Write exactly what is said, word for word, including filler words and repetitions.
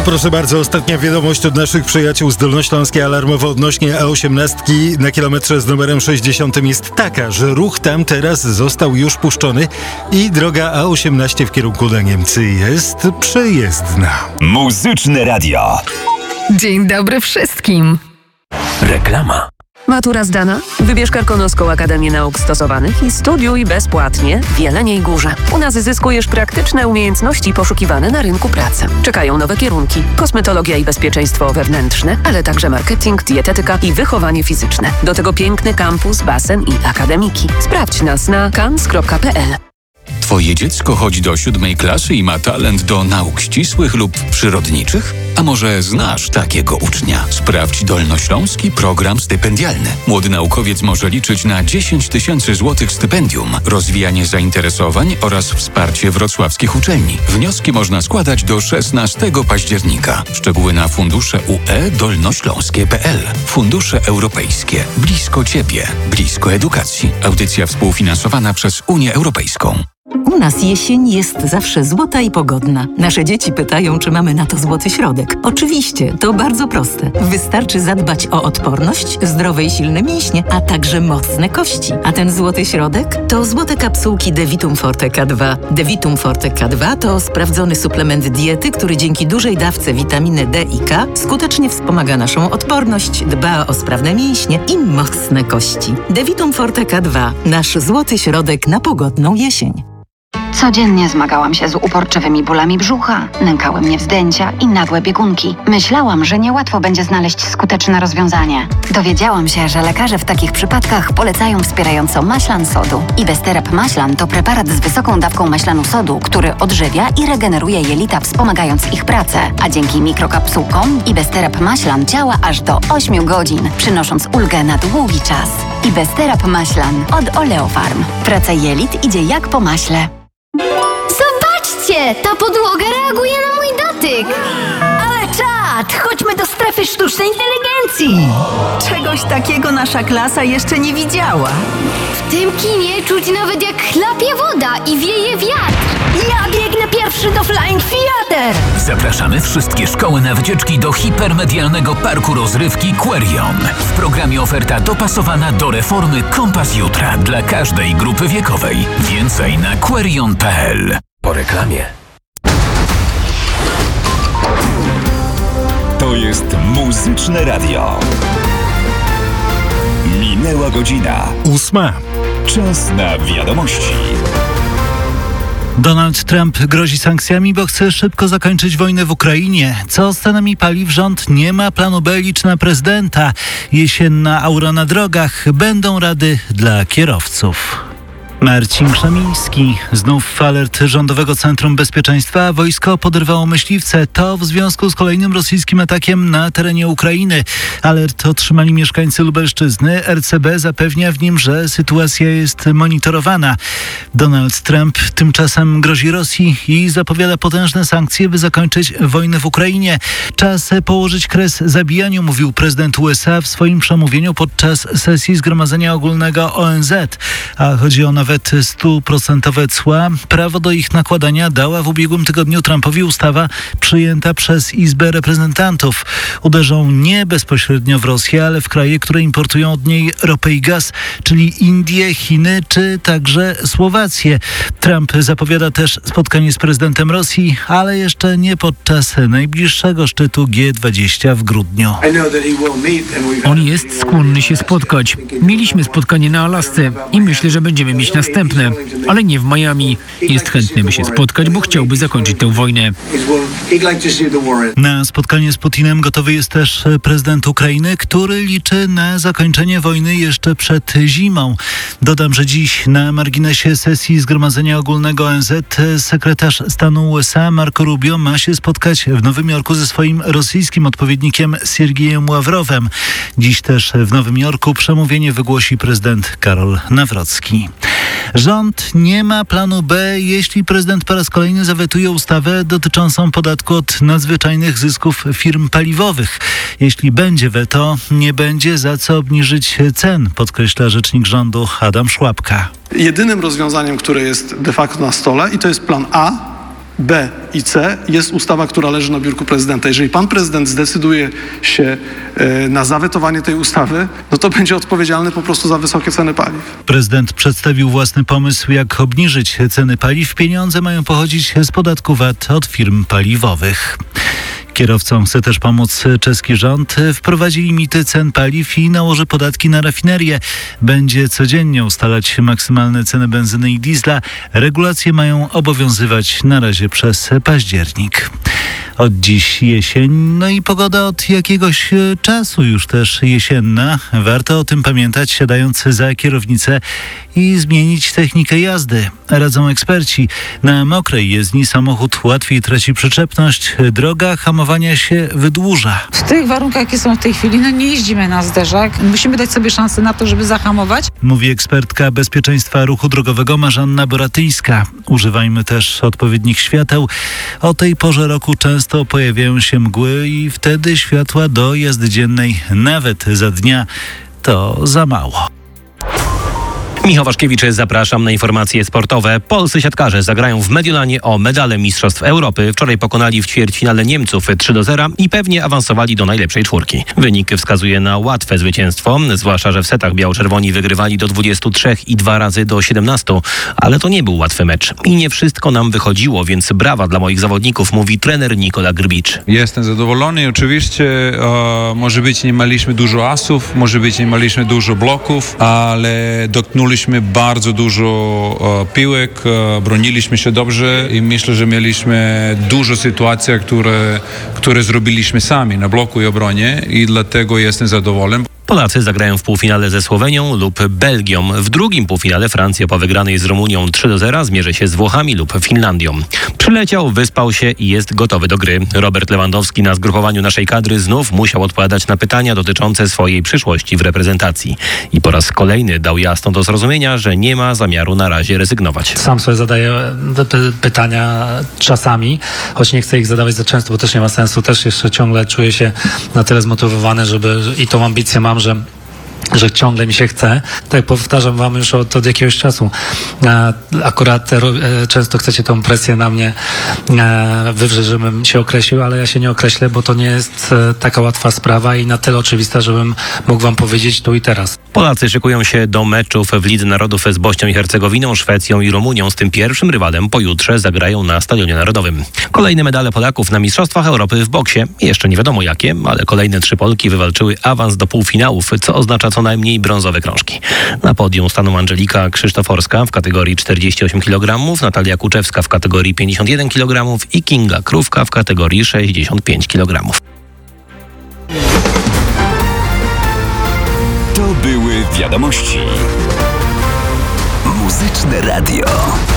Proszę bardzo, ostatnia wiadomość od naszych przyjaciół z Dolnośląskiej alarmowo odnośnie A osiemnaście na kilometrze z numerem sześćdziesiątym jest taka, że ruch tam teraz został już puszczony i droga A osiemnaście w kierunku na Niemcy jest przejezdna. Muzyczne Radio. Dzień dobry wszystkim. Reklama. Matura zdana? Wybierz Karkonoską Akademię Nauk Stosowanych i studiuj bezpłatnie w Jeleniej Górze. U nas zyskujesz praktyczne umiejętności poszukiwane na rynku pracy. Czekają nowe kierunki: kosmetologia i bezpieczeństwo wewnętrzne, ale także marketing, dietetyka i wychowanie fizyczne. Do tego piękny kampus, basen i akademiki. Sprawdź nas na kans kropka p l. Twoje dziecko chodzi do siódmej klasy i ma talent do nauk ścisłych lub przyrodniczych? A może znasz takiego ucznia? Sprawdź dolnośląski program stypendialny. Młody naukowiec może liczyć na dziesięć tysięcy złotych stypendium, rozwijanie zainteresowań oraz wsparcie wrocławskich uczelni. Wnioski można składać do szesnastego października. Szczegóły na fundusze U E dolnośląskie kropka p l. Fundusze europejskie. Blisko Ciebie. Blisko edukacji. Audycja współfinansowana przez Unię Europejską. U nas jesień jest zawsze złota i pogodna. Nasze dzieci pytają, czy mamy na to złoty środek. Oczywiście, to bardzo proste. Wystarczy zadbać o odporność, zdrowe i silne mięśnie, a także mocne kości. A ten złoty środek to złote kapsułki Devitum Forte K dwa. Devitum Forte K dwa to sprawdzony suplement diety, który dzięki dużej dawce witaminy D i K skutecznie wspomaga naszą odporność, dba o sprawne mięśnie i mocne kości. Devitum Forte K dwa. Nasz złoty środek na pogodną jesień. Codziennie zmagałam się z uporczywymi bólami brzucha, nękały mnie wzdęcia i nagłe biegunki. Myślałam, że niełatwo będzie znaleźć skuteczne rozwiązanie. Dowiedziałam się, że lekarze w takich przypadkach polecają wspierająco maślan sodu. Ibesterap maślan to preparat z wysoką dawką maślanu sodu, który odżywia i regeneruje jelita, wspomagając ich pracę. A dzięki mikrokapsułkom Ibesterap maślan działa aż do ośmiu godzin, przynosząc ulgę na długi czas. Ibesterap maślan od Oleofarm. Praca jelit idzie jak po maśle. Zobaczcie! Ta podłoga reaguje na mój dotyk! Ale czad! Chodźmy do strefy sztucznej inteligencji! Czegoś takiego nasza klasa jeszcze nie widziała. W tym kinie czuć nawet jak chlapie woda i wieje wiatr! Ja biegnę pierwszy do Flying Theater! Zapraszamy wszystkie szkoły na wycieczki do hipermedialnego parku rozrywki Querion. W programie oferta dopasowana do reformy Kompas Jutra dla każdej grupy wiekowej. Więcej na querion kropka p l. Po reklamie. To jest Muzyczne Radio. Minęła godzina. Ósma. Czas na wiadomości. Donald Trump grozi sankcjami, bo chce szybko zakończyć wojnę w Ukrainie. Co z cenami paliw? Rząd nie ma planu B, licz na prezydenta. Jesienna aura na drogach. Będą rady dla kierowców. Marcin Krzemiński. Znów alert Rządowego Centrum Bezpieczeństwa. Wojsko poderwało myśliwce. To w związku z kolejnym rosyjskim atakiem na terenie Ukrainy. Alert otrzymali mieszkańcy Lubelszczyzny. R C B zapewnia w nim, że sytuacja jest monitorowana. Donald Trump tymczasem grozi Rosji i zapowiada potężne sankcje, by zakończyć wojnę w Ukrainie. Czas położyć kres zabijaniu, mówił prezydent U S A w swoim przemówieniu podczas sesji Zgromadzenia Ogólnego O N Z. A chodzi o nawet stuprocentowe cła. Prawo do ich nakładania dała w ubiegłym tygodniu Trumpowi ustawa przyjęta przez Izbę Reprezentantów. Uderzą nie bezpośrednio w Rosję, ale w kraje, które importują od niej ropę i gaz, czyli Indie, Chiny czy także Słowację. Trump zapowiada też spotkanie z prezydentem Rosji, ale jeszcze nie podczas najbliższego szczytu G dwadzieścia w grudniu. On jest skłonny się spotkać. Mieliśmy spotkanie na Alasce i myślę, że będziemy mieć następne, ale nie w Miami. Jest chętny, by się spotkać, bo chciałby zakończyć tę wojnę. Na spotkanie z Putinem gotowy jest też prezydent Ukrainy, który liczy na zakończenie wojny jeszcze przed zimą. Dodam, że dziś na marginesie sesji Zgromadzenia Ogólnego O N Z sekretarz stanu U S A Marco Rubio ma się spotkać w Nowym Jorku ze swoim rosyjskim odpowiednikiem Siergiejem Ławrowem. Dziś też w Nowym Jorku przemówienie wygłosi prezydent Karol Nawrocki. Rząd nie ma planu B, jeśli prezydent po raz kolejny zawetuje ustawę dotyczącą podatku od nadzwyczajnych zysków firm paliwowych. Jeśli będzie weto, nie będzie za co obniżyć cen, podkreśla rzecznik rządu Adam Szłapka. Jedynym rozwiązaniem, które jest de facto na stole, i to jest plan A, B i C jest ustawa, która leży na biurku prezydenta. Jeżeli pan prezydent zdecyduje się na zawetowanie tej ustawy, no to będzie odpowiedzialny po prostu za wysokie ceny paliw. Prezydent przedstawił własny pomysł, jak obniżyć ceny paliw. Pieniądze mają pochodzić z podatku V A T od firm paliwowych. Kierowcom chce też pomóc czeski rząd. Wprowadzi limity cen paliw i nałoży podatki na rafinerie. Będzie codziennie ustalać maksymalne ceny benzyny i diesla. Regulacje mają obowiązywać na razie przez październik. Od dziś jesień, no i pogoda od jakiegoś czasu już też jesienna. Warto o tym pamiętać, siadając za kierownicę i zmienić technikę jazdy. Radzą eksperci. Na mokrej jezdni samochód łatwiej traci przyczepność, droga hamowania się wydłuża. W tych warunkach, jakie są w tej chwili, no nie jeździmy na zderzak. Musimy dać sobie szansę na to, żeby zahamować. Mówi ekspertka bezpieczeństwa ruchu drogowego Marzanna Boratyńska. Używajmy też odpowiednich świateł. O tej porze roku często pojawiają się mgły i wtedy światła do jazdy dziennej nawet za dnia to za mało. Michał Waszkiewicz, zapraszam na informacje sportowe. Polscy siatkarze zagrają w Mediolanie o medale Mistrzostw Europy. Wczoraj pokonali w ćwierćfinale Niemców trzy do zera i pewnie awansowali do najlepszej czwórki. Wynik wskazuje na łatwe zwycięstwo, zwłaszcza że w setach biało-czerwoni wygrywali do dwudziestu trzech i dwa razy do siedemnastu. Ale to nie był łatwy mecz. I nie wszystko nam wychodziło, więc brawa dla moich zawodników, mówi trener Nikola Grbicz. Jestem zadowolony. Oczywiście e, może być nie mieliśmy dużo asów, może być nie mieliśmy dużo bloków, ale dotknęliśmy bardzo dużo e, piłek, e, broniliśmy się dobrze i myślę, że mieliśmy dużo sytuacji, które, które zrobiliśmy sami na bloku i obronie i dlatego jestem zadowolony. Polacy zagrają w półfinale ze Słowenią lub Belgią. W drugim półfinale Francja po wygranej z Rumunią trzy do zera zmierzy się z Włochami lub Finlandią. Przyleciał, wyspał się i jest gotowy do gry. Robert Lewandowski na zgrupowaniu naszej kadry znów musiał odpowiadać na pytania dotyczące swojej przyszłości w reprezentacji. I po raz kolejny dał jasno do zrozumienia, że nie ma zamiaru na razie rezygnować. Sam sobie zadaję te pytania czasami, choć nie chcę ich zadawać za często, bo też nie ma sensu. Też jeszcze ciągle czuję się na tyle zmotywowany, żeby i tą ambicję mam, że że ciągle mi się chce. Tak powtarzam wam już od, od jakiegoś czasu. E, akurat e, często chcecie tą presję na mnie e, wywrzeć, żebym się określił, ale ja się nie określę, bo to nie jest e, taka łatwa sprawa i na tyle oczywista, żebym mógł wam powiedzieć tu i teraz. Polacy szykują się do meczów w Lidze Narodów z Bośnią i Hercegowiną, Szwecją i Rumunią. Z tym pierwszym rywalem pojutrze zagrają na Stadionie Narodowym. Kolejne medale Polaków na Mistrzostwach Europy w boksie. Jeszcze nie wiadomo jakie, ale kolejne trzy Polki wywalczyły awans do półfinałów, co oznacza co najmniej brązowe krążki. Na podium staną Angelika Krzysztoforska w kategorii czterdzieści osiem kilogramów, Natalia Kuczewska w kategorii pięćdziesiąt jeden kilogramów i Kinga Krówka w kategorii sześćdziesiąt pięć kilogramów. To były wiadomości. Muzyczne Radio.